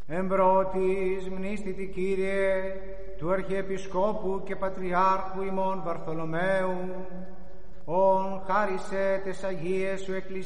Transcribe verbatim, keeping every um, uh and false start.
Εμπρότης μνήστητη Κύριε του Αρχιεπισκόπου και Πατριάρχου ημών Βαρθολομαίου, ον χάρισε τες Αγίες σου Εκκλησίες